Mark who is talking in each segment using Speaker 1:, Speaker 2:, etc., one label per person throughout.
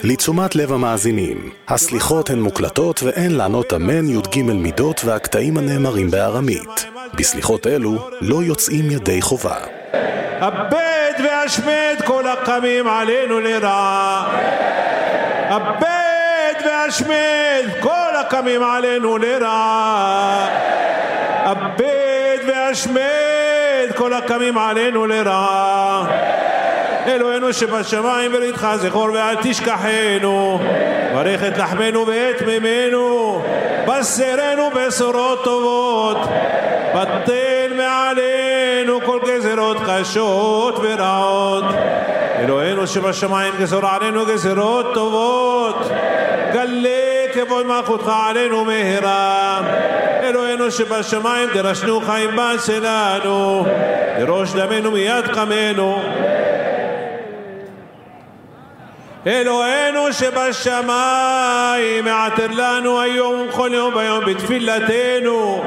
Speaker 1: לתשומת לב המאזינים, הסליחות הן מוקלטות ואין לענות אמן י"ג מידות והקטעים הנאמרים בארמית. בסליחות אלו לא יוצאים ידי חובה.
Speaker 2: אבד והשמד כל הקמים עלינו לרעה. אבד והשמד כל הקמים עלינו לרעה. אבד והשמד כל הקמים עלינו לרעה. אלוהינו שבשמיים בריתך זכור ואל תשכחנו, ברך את לחמנו ואת מימינו, בשרנו בשורות טובות, בטל מעלינו כל גזרות קשות ורעות. אלוהינו שבשמיים גזור עלינו גזרות טובות, גלה כבוד מלכותך עלינו מהרה. אלוהינו שבשמיים דרשנו חיים בן שלנו, דרוש דמנו מיד קמנו. אלוהינו שבשמיים העתר לנו היום וכל יום ביום בתפילתנו,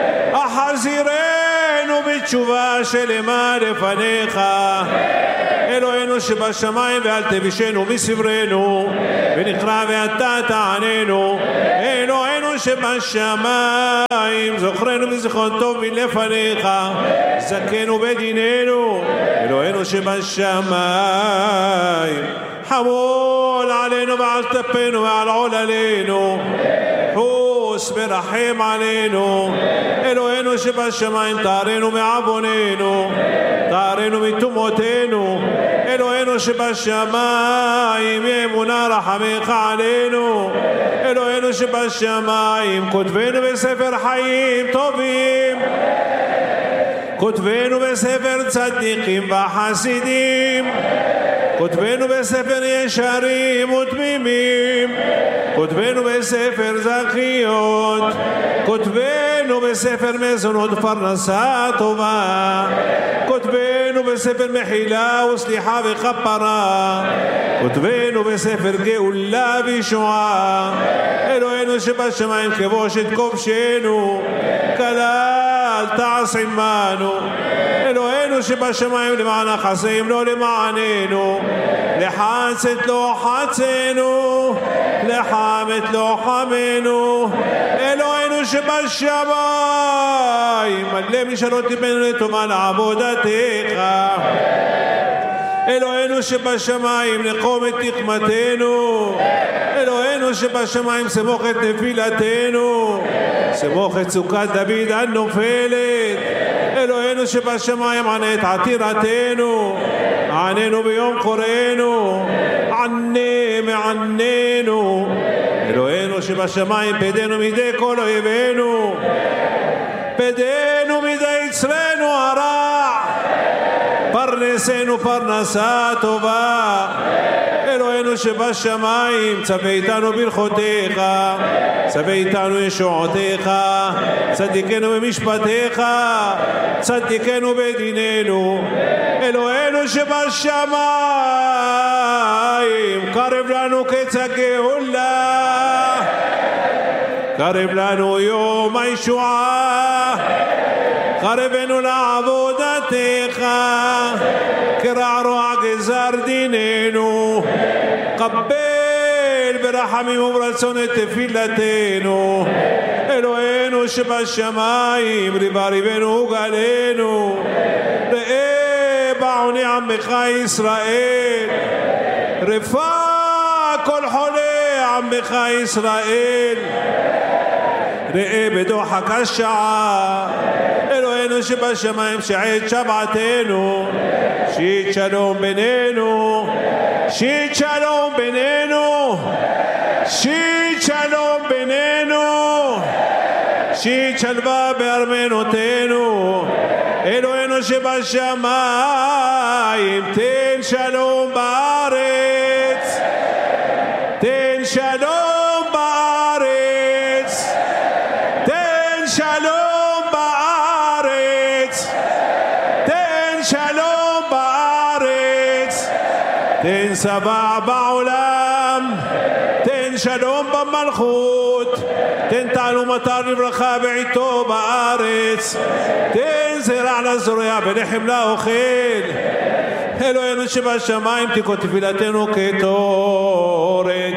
Speaker 2: החזירנו בתשובה שלמה לפניך. אלוהינו שבשמיים ואל תבישנו מסברנו ונקרא ואתה תעננו. אלוהינו שבשמיים זוכרנו בזיכרון טוב מלפניך, זכנו בדיננו. אלוהינו שבשמיים حمول علينا وعلى تبينا وعلى علينا حوس برحم علينا. إلهينا شبه الشمائم طارينو معبونينو طارينو متموتينو. إلهينا شبه الشمائم يمنا رحمك علينا. إلهينا شبه الشمائم كتبينو بسفر حييم طبيب، كتبينو بسفر صديقين وحاسدين، كتبנו בספר ישרים ותמימים, כתבנו בספר זכיות, כתבנו בספר מזונות ופרנסה טובה, כתבנו בספר מחילה וסליחה וכפרה, כתבנו בספר גאולה וישועה. אלוהינו שבשמיים כבוש את כובשנו, כלל תעש עמנו. אלוהינו שבשמיים למען החסים לא למעננו, לחצת לא חצנו, לחמת לא חמנו. אלוהינו שבשמיים מלא משאלות ליבנו לתומה לעבודתך. אלוהינו שבשמיים נקום את תקמתנו. אלוהינו שבשמיים סמוך את נפילתנו, סמוך את סוכת דוד הנופלת. אלוהינו שבשמיים ענה את עתירתנו, עננו ביום קוראנו, ענה מעננו. אלוהינו שבשמיים פדנו מידי כל אויבינו, פדנו מידי יצרנו הרע, פרנסנו פרנסה טובה. אלוהינו שבשמיים צווה איתנו ברכותיך, צווה איתנו ישועותיך, צדיקנו במשפטיך, צדיקנו בדיננו. אלוהינו שבשמיים קרב לנו קץ הגאולה, קרב לנו יום הישועה, קרבנו לעבודתך, כרערוע גזר דיננו. קבל ברחמים וברצון את תפילתנו. אלוהינו שבשמיים ריבה ריבנו וגלנו, ראה בעוני עמך ישראל, רפא כל חולי עמך ישראל, ראה בדוחק השעה. אלוהינו שבשמיים שעת שבעתנו, שית שלום בינינו, שית שלום בינינו, שית שלום בינינו, שית שלווה בארמנותינו. אלוהינו שבשמיים תן שלום בארץ, תן שלום בארץ, תן שלום בארץ, תן שלום בארץ, תן שבע בעולם, תן שלום במלכות, תן תעלו מטר לברכה בעיתו בארץ, תן זרע לזורע ולחם לאוכל. אלוהינו שבשמיים תקרא תפילתנו כתורת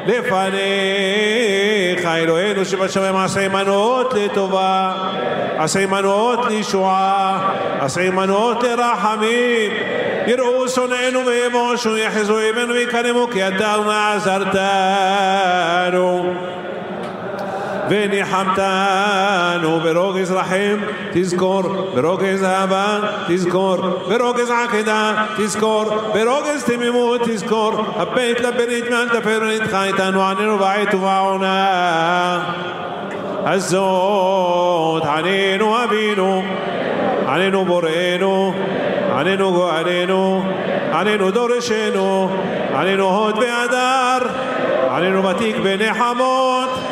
Speaker 2: לפניך. אלוהינו שבשמיים עשה עמנו לטובה, עשה עמנו לישועה, עשה עמנו לרחמים. יראו שונאינו ויבושו, יחזו אויבינו ויקנמו, כי אתה עזרתנו וניחמתנו. ברוגז רחם תזכור, ברוגז אהבה תזכור, ברוגז עקדה תזכור, ברוגז תמימות תזכור. הבית לברית מעל תפר ונתך איתנו עננו בעת ובעונה הזאת. עננו אבינו, עננו בוראנו, עננו גואלנו, עננו דורשנו, עננו הוד והדר, עננו ותיק בנחמות.